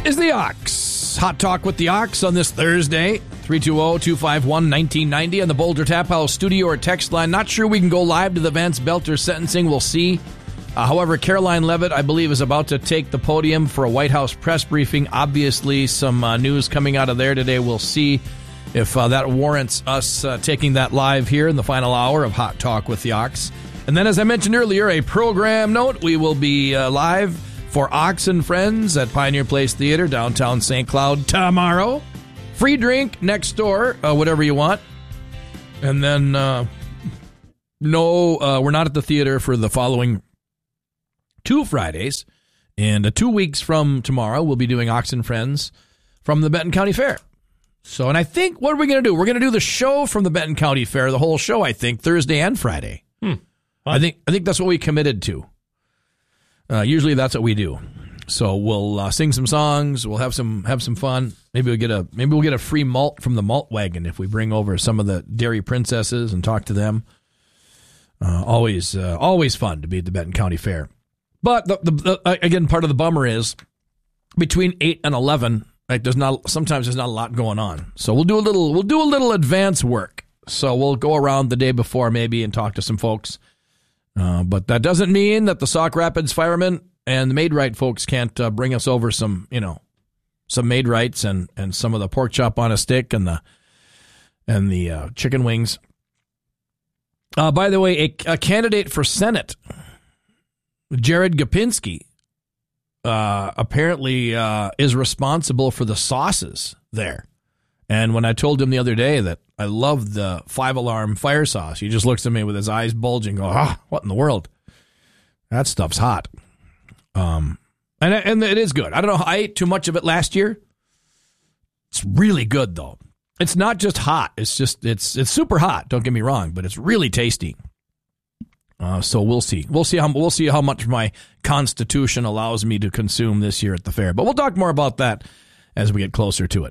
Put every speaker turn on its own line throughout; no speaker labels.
is the Ox. Hot Talk with the Ox on this Thursday, 320-251-1990 on the Boulder Tap House studio or text line. Not sure we can go live to the Vance Belter sentencing. We'll see. However, Caroline Leavitt, I believe, is about to take the podium for a White House press briefing. Obviously, some news coming out of there today. We'll see if that warrants us taking that live here in the final hour of Hot Talk with the Ox. And then, as I mentioned earlier, a program note. We will be live for Ox and Friends at Pioneer Place Theater, downtown St. Cloud, tomorrow. Free drink next door, whatever you want. And then, we're not at the theater for the following 2 Fridays. And 2 weeks from tomorrow, we'll be doing Ox and Friends from the Benton County Fair. So, and I think, what are we going to do? We're going to do the show from the Benton County Fair, the whole show, I think, Thursday and Friday. I think that's what we committed to. Usually that's what we do. So we'll sing some songs. We'll have some fun. Maybe we'll get a free malt from the malt wagon if we bring over some of the dairy princesses and talk to them. Always fun to be at the Benton County Fair. But again, part of the bummer is between 8 and 11. Right, sometimes there's not a lot going on. So we'll do a little advance work. So we'll go around the day before maybe and talk to some folks. But that doesn't mean that the Sauk Rapids firemen and the Maid-Rite folks can't bring us over some Maid-Rites and some of the pork chop on a stick and the chicken wings. By the way, a candidate for Senate, Jared Gopinski, apparently is responsible for the sauces there. And when I told him the other day that I love the 5-alarm fire sauce, he just looks at me with his eyes bulging, going, what in the world? That stuff's hot. And it is good. I don't know. I ate too much of it last year. It's really good, though. It's not just hot. It's super hot. Don't get me wrong, but it's really tasty. So we'll see. We'll see how much my constitution allows me to consume this year at the fair. But we'll talk more about that as we get closer to it.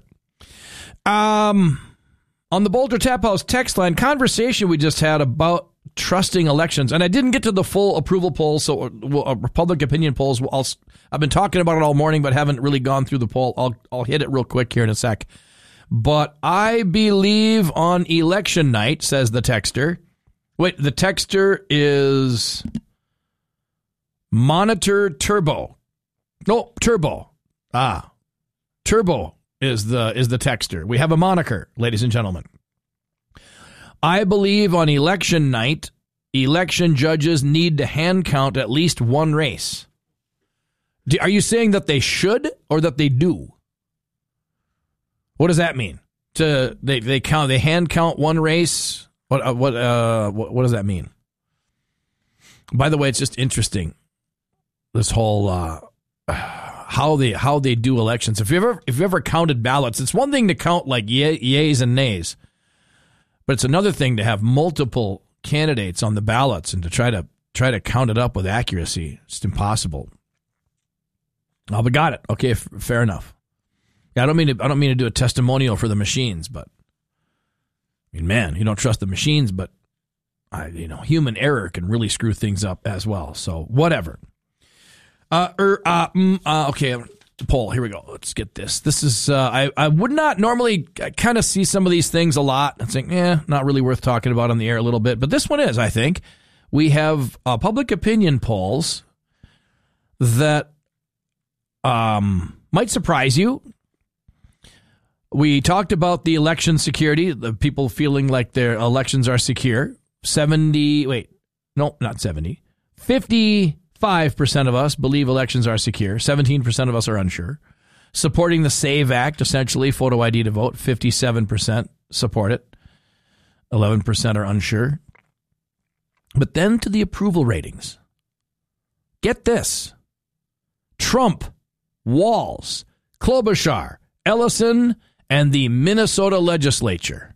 On the Boulder Tap House text line, conversation we just had about trusting elections, and I didn't get to the full approval polls, so public opinion polls. I've been talking about it all morning, but haven't really gone through the poll. I'll hit it real quick here in a sec. But I believe on election night, says the texter. Wait, the texter is Monitor Turbo. No, Turbo. Turbo is the texter. We have a moniker, ladies and gentlemen. I believe on election night, election judges need to hand count at least one race. Are you saying that they should or that they do? What does that mean? They hand count one race? What does that mean? By the way, it's just interesting, this whole how they do elections. If you ever counted ballots, it's one thing to count like yays and nays, but it's another thing to have multiple candidates on the ballots and to try to count it up with accuracy. It's impossible. Oh, but got it. Okay, fair enough. Yeah, I don't mean to do a testimonial for the machines, but I mean, man, you don't trust the machines, but human error can really screw things up as well. So whatever. Okay, poll. Here we go. Let's get this. This is I would not normally kind of see some of these things a lot and think, not really worth talking about on the air a little bit, but this one is. I think we have public opinion polls that might surprise you. We talked about the election security, the people feeling like their elections are secure. 55% of us believe elections are secure. 17% of us are unsure. Supporting the SAVE Act, essentially, photo ID to vote, 57% support it. 11% are unsure. But then to the approval ratings. Get this. Trump, Walz, Klobuchar, Ellison, and the Minnesota legislature.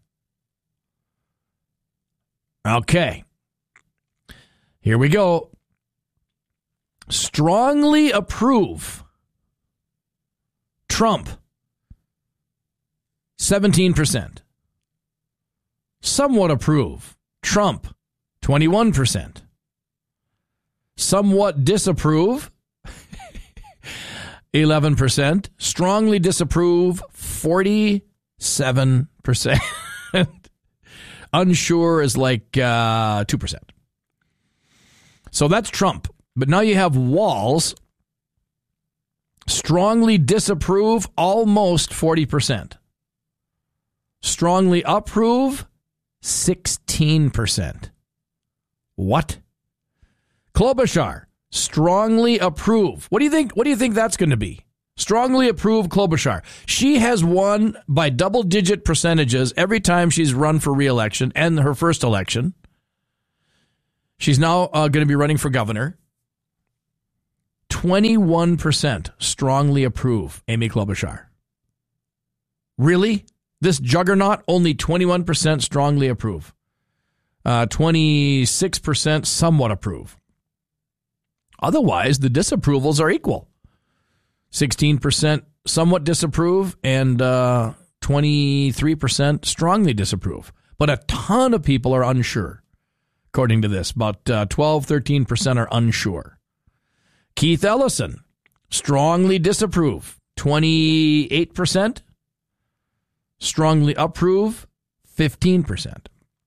Okay. Here we go. Strongly approve. Trump, 17%. Somewhat approve. Trump, 21%. Somewhat disapprove. 11%. Strongly disapprove, 47%. Unsure is like 2%. So that's Trump. But now you have Walz. Strongly disapprove, almost 40%. Strongly approve, 16%. What? Klobuchar. Strongly approve. What do you think? What do you think that's going to be? Strongly approve Klobuchar. She has won by double-digit percentages every time she's run for re-election and her first election. She's now going to be running for governor. 21% strongly approve Amy Klobuchar. Really? This juggernaut, only 21% strongly approve. 26% somewhat approve. Otherwise, the disapprovals are equal. 16% somewhat disapprove and 23% strongly disapprove. But a ton of people are unsure, according to this. About 13% are unsure. Keith Ellison, strongly disapprove, 28%. Strongly approve, 15%.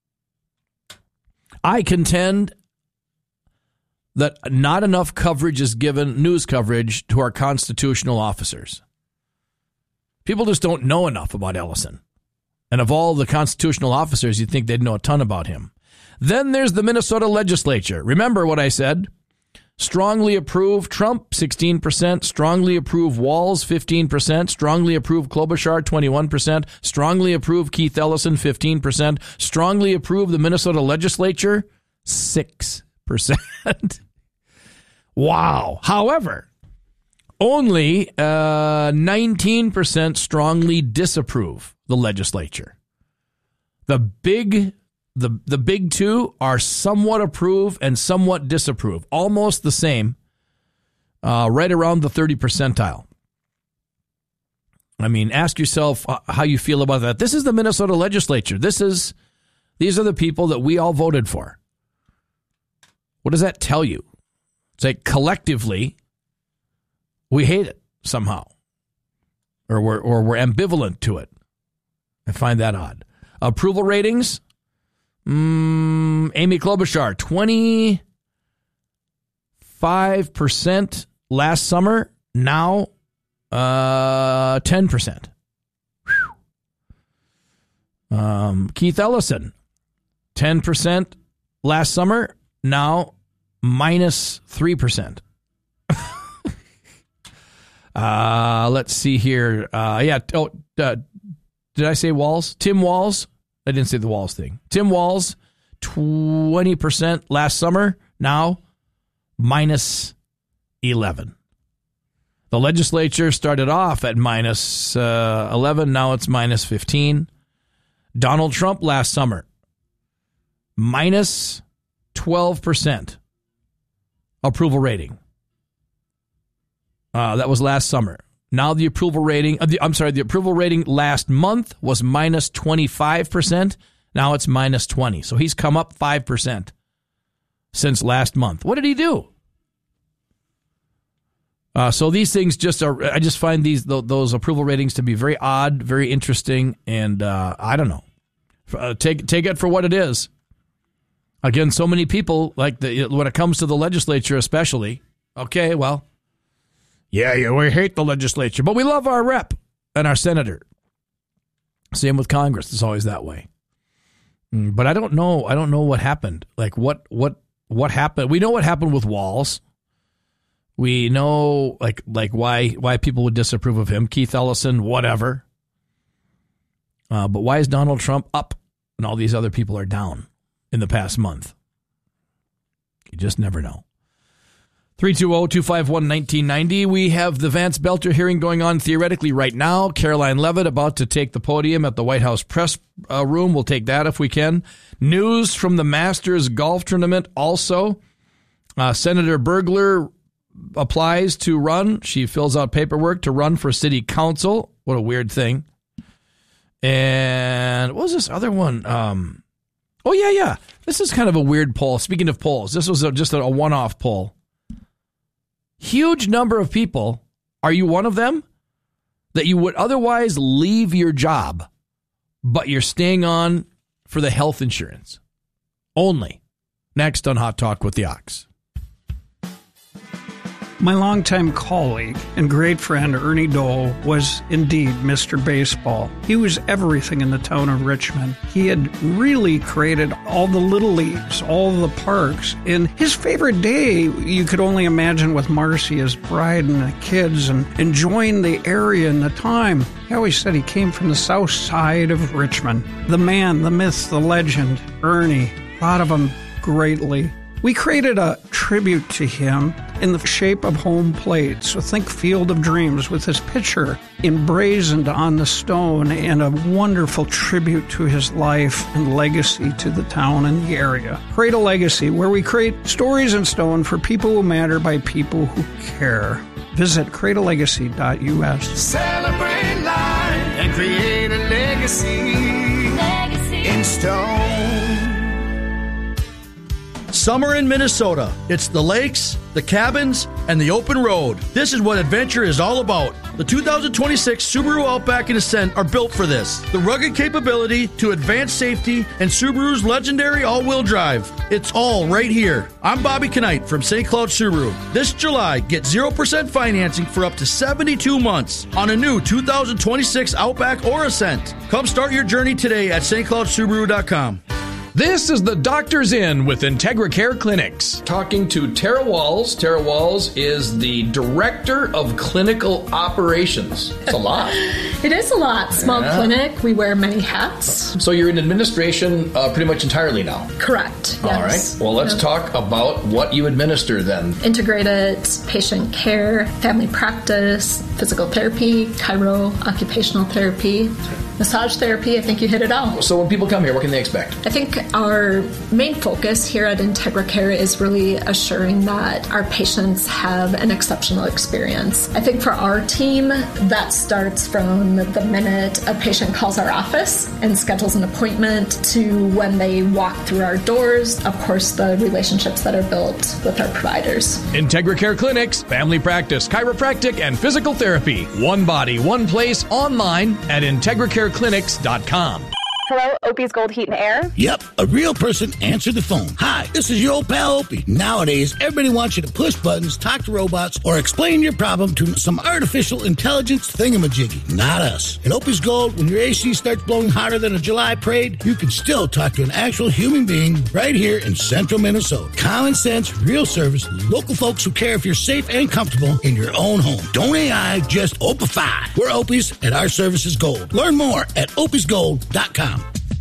I contend that not enough coverage is given, news coverage, to our constitutional officers. People just don't know enough about Ellison. And of all the constitutional officers, you'd think they'd know a ton about him. Then there's the Minnesota legislature. Remember what I said? Strongly approve Trump, 16%. Strongly approve Walz, 15%. Strongly approve Klobuchar, 21%. Strongly approve Keith Ellison, 15%. Strongly approve the Minnesota legislature, 6%. Wow. However, only 19% strongly disapprove the legislature. The big two are somewhat approve and somewhat disapprove, almost the same, right around the 30 percentile. I mean, ask yourself how you feel about that. This is the Minnesota legislature. These are the people that we all voted for. What does that tell you? It's like collectively, we hate it somehow, or we're ambivalent to it. I find that odd. Approval ratings. Amy Klobuchar, 25% last summer, now 10%. Keith Ellison, 10% last summer, now minus 3%. Let's see here. Did I say Walz? Tim Walz. I didn't say the Walz thing. Tim Walz, 20% last summer, now minus 11. The legislature started off at minus 11, now it's minus 15. Donald Trump last summer, minus 12% approval rating. That was last summer. Now the approval rating, the approval rating last month was minus 25%. Now it's minus 20. So he's come up 5% since last month. What did he do? So these things I just find those approval ratings to be very odd, very interesting, and I don't know. Take it for what it is. Again, so many people, when it comes to the legislature especially, okay, well, yeah, we hate the legislature, but we love our rep and our senator. Same with Congress. It's always that way. But I don't know. I don't know what happened. Like what happened? We know what happened with Walz. We know like why people would disapprove of him. Keith Ellison, whatever. But why is Donald Trump up and all these other people are down in the past month? You just never know. 320-251-1990. We have the Vance Belcher hearing going on theoretically right now. Caroline Leavitt about to take the podium at the White House press room. We'll take that if we can. News from the Masters golf tournament also. Senator Bergler applies to run. She fills out paperwork to run for city council. What a weird thing. And what was this other one? Oh, yeah. This is kind of a weird poll. Speaking of polls, this was just a one-off poll. Huge number of people Are you one of them? That you would otherwise leave your job, but you're staying on for the health insurance only. Next on Hot Talk with the Ox.
My longtime colleague and great friend Ernie Dole was indeed Mr. Baseball. He was everything in the town of Richmond. He had really created all the little leagues, all the parks. And his favorite day, you could only imagine, with Marcy, his bride, and the kids, and enjoying the area and the time. He always said he came from the south side of Richmond. The man, the myth, the legend, Ernie, thought of him greatly. We created a tribute to him in the shape of home plate. So think Field of Dreams with his picture emblazoned on the stone, and a wonderful tribute to his life and legacy to the town and the area. Create a Legacy, where we create stories in stone for people who matter by people who care. Visit createalegacy.us.
Celebrate life and create a legacy in stone.
Summer in Minnesota. It's the lakes, the cabins, and the open road. This is what adventure is all about. The 2026 Subaru Outback and Ascent are built for this. The rugged capability to advanced safety and Subaru's legendary all-wheel drive. It's all right here. I'm Bobby Knight from St. Cloud Subaru. This July, get 0% financing for up to 72 months on a new 2026 Outback or Ascent. Come start your journey today at stcloudsubaru.com.
This is the Doctor's In with Integra Care Clinics. Talking to Tara Walls. Tara Walls is the Director of Clinical Operations. It's a lot.
It is a lot. Small clinic. We wear many hats.
So you're in administration pretty much entirely now?
Correct. Yes.
All right. Well, let's talk about what you administer then.
Integrated patient care, family practice, physical therapy, chiro, occupational therapy, massage therapy. I think you hit it all.
So when people come here, what can they expect?
I think our main focus here at Integra Care is really assuring that our patients have an exceptional experience. I think for our team, that starts from the minute a patient calls our office and schedules an appointment to when they walk through our doors. Of course, the relationships that are built with our providers.
Integra Care Clinics, family practice, chiropractic, and physical therapy. One body, one place, online at IntegraCareClinics.com.
Hello, Opie's Gold Heat and Air.
Yep, a real person answered the phone. Hi, this is your old pal Opie. Nowadays, everybody wants you to push buttons, talk to robots, or explain your problem to some artificial intelligence thingamajiggy. Not us. At Opie's Gold, when your AC starts blowing hotter than a July parade, you can still talk to an actual human being right here in central Minnesota. Common sense, real service, local folks who care if you're safe and comfortable in your own home. Don't AI, just Opify. We're Opie's, and our service is gold. Learn more at opiesgold.com.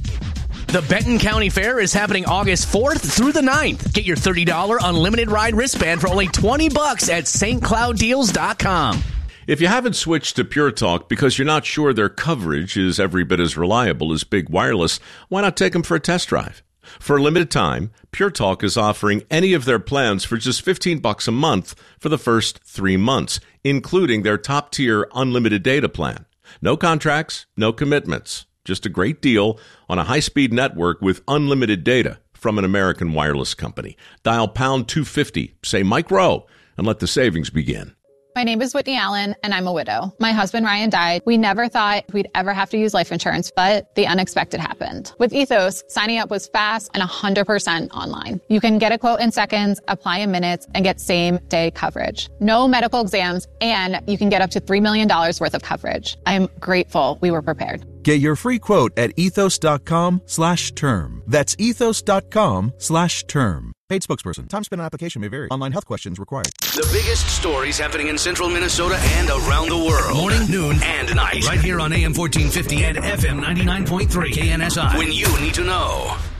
The Benton County Fair is happening August 4th through the 9th. Get your $30 unlimited ride wristband for only $20 at stclouddeals.com.
If you haven't switched to Pure Talk because you're not sure their coverage is every bit as reliable as Big Wireless, why not take them for a test drive? For a limited time, Pure Talk is offering any of their plans for just $15 a month for the first 3 months, including their top-tier unlimited data plan. No contracts, no commitments. Just a great deal on a high-speed network with unlimited data from an American wireless company. Dial pound 250, say Mike Rowe, and let the savings begin.
My name is Whitney Allen, and I'm a widow. My husband, Ryan, died. We never thought we'd ever have to use life insurance, but the unexpected happened. With Ethos, signing up was fast and 100% online. You can get a quote in seconds, apply in minutes, and get same-day coverage. No medical exams, and you can get up to $3 million worth of coverage. I am grateful we were prepared.
Get your free quote at ethos.com/term. That's ethos.com/term. Paid spokesperson. Time spent on application may vary. Online health questions required.
The biggest stories happening in central Minnesota and around the world. Morning, noon, and night. Right here on AM 1450 and FM 99.3 KNSI. When you need to know.